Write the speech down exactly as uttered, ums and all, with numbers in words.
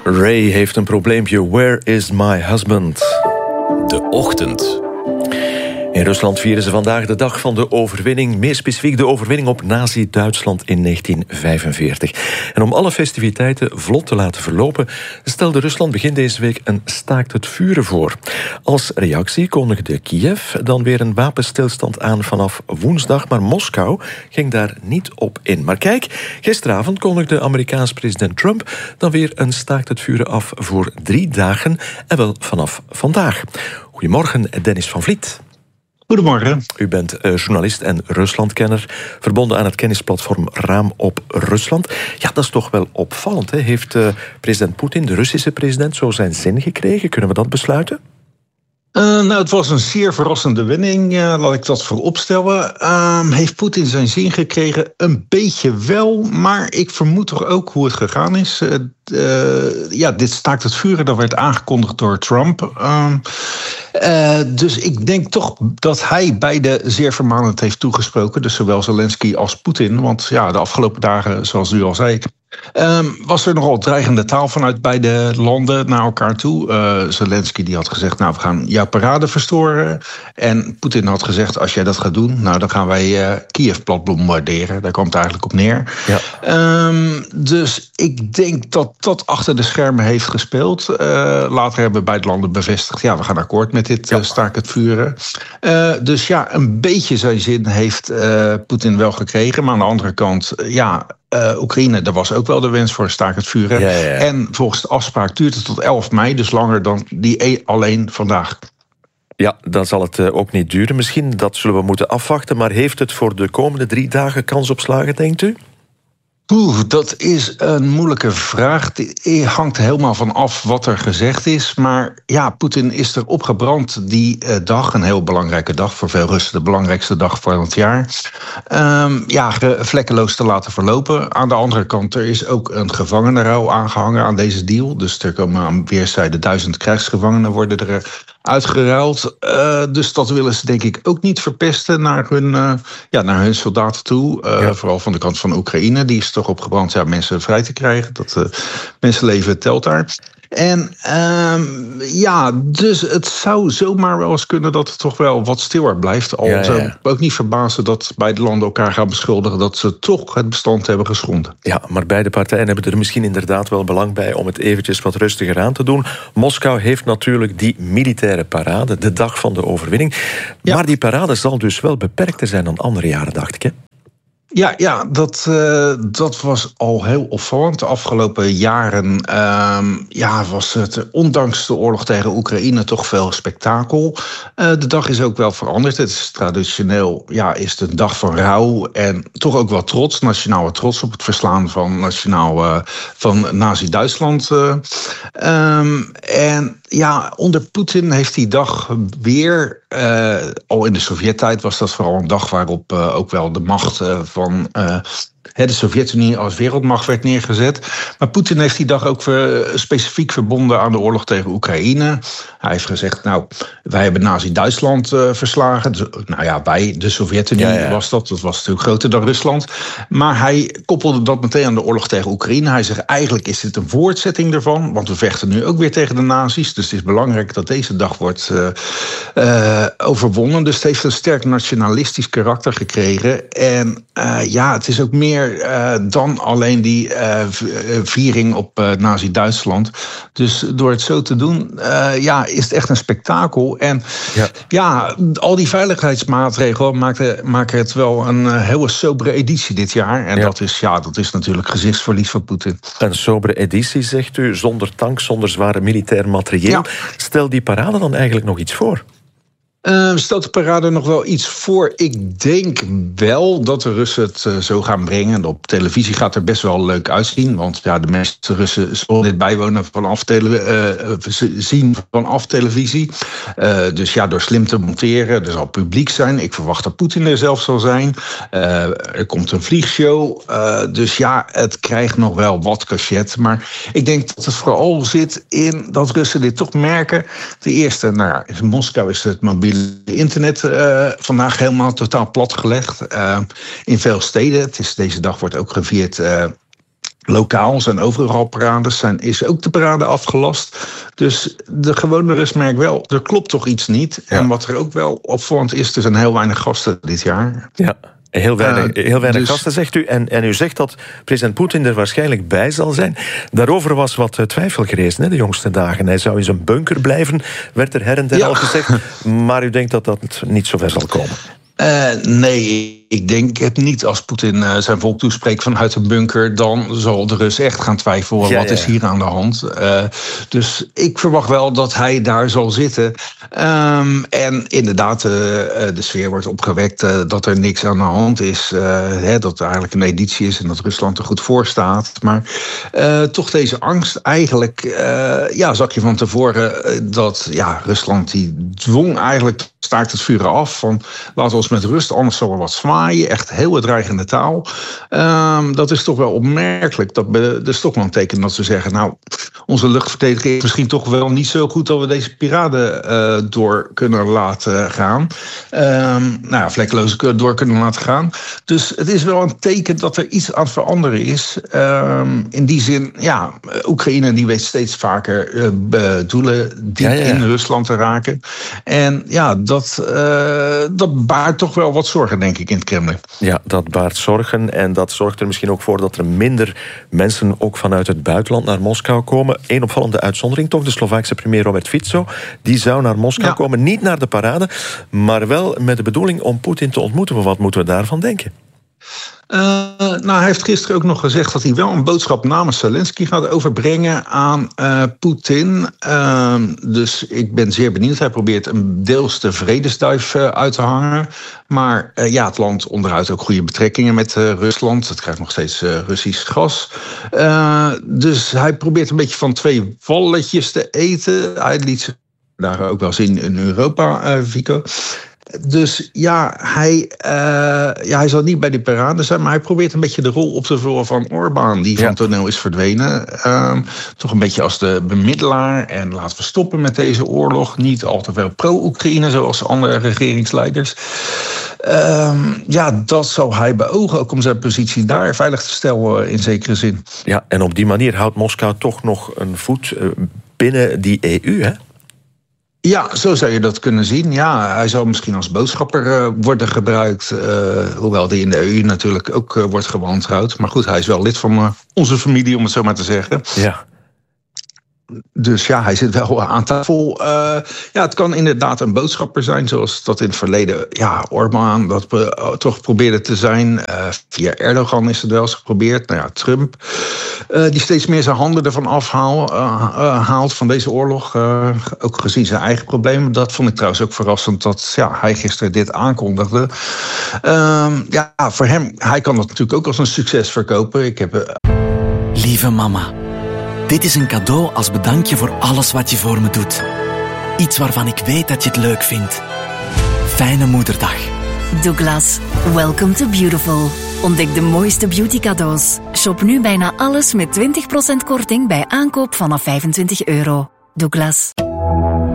Ray heeft een probleempje. Where is my husband? De Ochtend. In Rusland vieren ze vandaag de dag van de overwinning. Meer specifiek de overwinning op Nazi-Duitsland in negentien vijfenveertig. En om alle festiviteiten vlot te laten verlopen, stelde Rusland begin deze week een staakt het vuren voor. Als reactie kondigde Kiev dan weer een wapenstilstand aan vanaf woensdag, maar Moskou ging daar niet op in. Maar kijk, gisteravond kondigde Amerikaans president Trump dan weer een staakt het vuren af voor drie dagen en wel vanaf vandaag. Goedemorgen, Dennis van Vliet. Goedemorgen. U bent uh, journalist en Ruslandkenner, verbonden aan het kennisplatform Raam op Rusland. Ja, dat is toch wel opvallend, hè? Heeft uh, president Poetin, de Russische president, zo zijn zin gekregen? Kunnen we dat besluiten? Uh, nou, het was een zeer verrassende winning, uh, laat ik dat vooropstellen. Uh, heeft Poetin zijn zin gekregen? Een beetje wel, maar ik vermoed toch ook hoe het gegaan is. Uh, uh, ja, dit staakt het vuren, dat werd aangekondigd door Trump. Uh, uh, dus ik denk toch dat hij beide zeer vermanend heeft toegesproken. Dus zowel Zelensky als Poetin. Want ja, de afgelopen dagen, zoals u al zei, Um, was er nogal dreigende taal vanuit beide landen naar elkaar toe. Uh, Zelensky die had gezegd, nou, we gaan jouw parade verstoren. En Poetin had gezegd, als jij dat gaat doen, nou, dan gaan wij uh, Kiev plat bombarderen. Daar kwam het eigenlijk op neer. Ja. Um, dus ik denk dat dat achter de schermen heeft gespeeld. Uh, later hebben beide landen bevestigd, ja, we gaan akkoord met dit ja. uh, staakt het vuren. Uh, dus ja, een beetje zijn zin heeft uh, Poetin wel gekregen. Maar aan de andere kant, uh, ja... Uh, Oekraïne, daar was ook wel de wens voor staakt het vuren. Ja, ja, ja. En volgens de afspraak duurt het tot elf mei, dus langer dan die alleen vandaag. Ja, dan zal het uh, ook niet duren. Misschien, dat zullen we moeten afwachten. Maar heeft het voor de komende drie dagen kans op slagen, denkt u? Oeh, dat is een moeilijke vraag. Het hangt helemaal van af wat er gezegd is. Maar ja, Poetin is er opgebrand die uh, dag. Een heel belangrijke dag voor veel Russen. De belangrijkste dag van het jaar. Um, ja, vlekkeloos te laten verlopen. Aan de andere kant, er is ook een gevangenenruil aangehangen aan deze deal. Dus er komen aan weerszijden duizend krijgsgevangenen worden er uitgeruild. Uh, dus dat willen ze denk ik ook niet verpesten naar hun, uh, ja, naar hun soldaten toe. Uh, ja. Vooral van de kant van Oekraïne. Die is toch opgebrand, ja, mensen vrij te krijgen. Dat uh, mensenleven telt daar. En um, ja, dus het zou zomaar wel eens kunnen dat het toch wel wat stiller blijft. Al ja, ja. zou ik ook niet verbazen dat beide landen elkaar gaan beschuldigen dat ze toch het bestand hebben geschonden. Ja, maar beide partijen hebben er misschien inderdaad wel belang bij om het eventjes wat rustiger aan te doen. Moskou heeft natuurlijk die militaire parade, de dag van de overwinning. Ja. Maar die parade zal dus wel beperkter zijn dan andere jaren, dacht ik, hè? Ja, ja dat, uh, dat was al heel opvallend. De afgelopen jaren uh, ja, was het, ondanks de oorlog tegen Oekraïne, toch veel spektakel. Uh, de dag is ook wel veranderd. Het is traditioneel, ja, is het een dag van rouw en toch ook wel trots, nationale trots op het verslaan van nationaal uh, van Nazi-Duitsland. Uh, um, en ja, onder Poetin heeft die dag weer, uh, al in de Sovjet-tijd was dat vooral een dag waarop uh, ook wel de macht uh, van uh, de Sovjet-Unie als wereldmacht werd neergezet. Maar Poetin heeft die dag ook specifiek verbonden aan de oorlog tegen Oekraïne. Hij heeft gezegd, nou, wij hebben Nazi-Duitsland uh, verslagen. Dus, nou ja, wij, de Sovjet-Unie ja, ja. was dat. Dat was natuurlijk groter dan Rusland. Maar hij koppelde dat meteen aan de oorlog tegen Oekraïne. Hij zegt, eigenlijk is dit een voortzetting ervan. Want we vechten nu ook weer tegen de nazi's. Dus het is belangrijk dat deze dag wordt uh, uh, overwonnen. Dus het heeft een sterk nationalistisch karakter gekregen. En uh, ja, het is ook meer Uh, dan alleen die uh, viering op uh, Nazi-Duitsland. Dus door het zo te doen, uh, ja, is het echt een spektakel. En ja, ja al die veiligheidsmaatregelen maken, maken het wel een uh, hele sobere editie dit jaar. En ja. dat, is, ja, dat is natuurlijk gezichtsverlies van Poetin. Een sobere editie, zegt u, zonder tanks, zonder zware militair materieel. Ja. Stel die parade dan eigenlijk nog iets voor? Uh, stelt de parade nog wel iets voor? Ik denk wel dat de Russen het uh, zo gaan brengen. Op televisie gaat er best wel leuk uitzien. Want ja, de meeste Russen zullen dit bijwonen vanaf tele- uh, zien vanaf televisie. Uh, dus ja, door slim te monteren. Er zal publiek zijn. Ik verwacht dat Poetin er zelf zal zijn. Uh, er komt een vliegshow. Uh, dus ja, het krijgt nog wel wat cachet. Maar ik denk dat het vooral zit in dat Russen dit toch merken. De eerste, nou ja, in Moskou is het mobiele internet uh, vandaag helemaal totaal platgelegd. Uh, in veel steden, het is, deze dag wordt ook gevierd uh, Lokaal zijn overal parades, zijn, is ook de parade afgelast. Dus de gewone Rust merkt wel, er klopt toch iets niet. Ja. En wat er ook wel opvallend is, er zijn heel weinig gasten dit jaar. Ja. Heel weinig, uh, heel weinig dus... gasten, zegt u. En, en u zegt dat president Poetin er waarschijnlijk bij zal zijn. Daarover was wat twijfel gerezen, hè, de jongste dagen. Hij zou in zijn bunker blijven, werd er her en der ja. al gezegd. Maar u denkt dat dat niet zo ver zal komen? Uh, nee, ik denk het niet. Als Poetin uh, zijn volk toespreekt vanuit een bunker, dan zal de Rus echt gaan twijfelen. Ja, wat ja. is hier aan de hand? Uh, dus ik verwacht wel dat hij daar zal zitten. Um, en inderdaad, uh, de sfeer wordt opgewekt uh, dat er niks aan de hand is. Uh, hè, dat er eigenlijk een editie is en dat Rusland er goed voor staat. Maar uh, toch deze angst. Eigenlijk uh, ja, zag je van tevoren uh, dat ja, Rusland die dwong eigenlijk staakt het vuren af. Van laten we ons met rust, anders zal er wat zwaaien. Echt heel dreigende taal. Um, dat is toch wel opmerkelijk. Dat, be, dat is toch wel een teken dat ze zeggen, nou, onze luchtverdediging is misschien toch wel niet zo goed dat we deze piraten uh, door kunnen laten gaan. Um, nou ja, vlekkeloos door kunnen laten gaan. Dus het is wel een teken dat er iets aan het veranderen is. Um, in die zin, ja, Oekraïne die weet steeds vaker uh, doelen diep ja, ja, ja. in Rusland te raken. En ja, dat, uh, dat baart toch wel wat zorgen, denk ik, in het Kremlin. Ja, dat baart zorgen. En dat zorgt er misschien ook voor dat er minder mensen ook vanuit het buitenland naar Moskou komen. Eén opvallende uitzondering toch, de Slovaakse premier Robert Fico. Die zou naar Moskou ja. komen, niet naar de parade, maar wel met de bedoeling om Poetin te ontmoeten. Wat moeten we daarvan denken? Uh, nou, hij heeft gisteren ook nog gezegd dat hij wel een boodschap namens Zelensky gaat overbrengen aan uh, Poetin. Uh, dus ik ben zeer benieuwd. Hij probeert een deels de vredesduif uh, uit te hangen. Maar uh, ja, het land onderhoudt ook goede betrekkingen met uh, Rusland. Het krijgt nog steeds uh, Russisch gas. Uh, dus hij probeert een beetje van twee valletjes te eten. Hij liet zich daar ook wel zien in Europa, uh, Fico. Dus ja hij, uh, ja, hij zal niet bij die parade zijn, maar hij probeert een beetje de rol op te vullen van Orbán, die ja. van toneel is verdwenen. Uh, toch een beetje als de bemiddelaar. En laten we stoppen met deze oorlog. Niet al te veel pro-Oekraïne, zoals andere regeringsleiders. Uh, ja, dat zou hij beogen, ook om zijn positie daar veilig te stellen in zekere zin. Ja, en op die manier houdt Moskou toch nog een voet binnen die E U, hè? Ja, zo zou je dat kunnen zien. Ja, hij zou misschien als boodschapper uh, worden gebruikt. Uh, hoewel die in de E U natuurlijk ook uh, wordt gewantrouwd. Maar goed, hij is wel lid van uh, onze familie, om het zo maar te zeggen. Ja. Dus ja, hij zit wel aan tafel. Uh, ja, het kan inderdaad een boodschapper zijn, zoals dat in het verleden, ja, Orbán dat uh, toch probeerde te zijn. Uh, via Erdogan is het wel eens geprobeerd. Nou ja, Trump, uh, die steeds meer zijn handen ervan afhaalt uh, uh, haalt van deze oorlog. Uh, ook gezien zijn eigen problemen. Dat vond ik trouwens ook verrassend dat ja, hij gisteren dit aankondigde. Uh, ja, voor hem, hij kan dat natuurlijk ook als een succes verkopen. Ik heb, uh... Lieve mama. Dit is een cadeau als bedankje voor alles wat je voor me doet. Iets waarvan ik weet dat je het leuk vindt. Fijne moederdag. Douglas, welcome to beautiful. Ontdek de mooiste beauty cadeaus. Shop nu bijna alles met twintig procent korting bij aankoop vanaf vijfentwintig euro. Douglas.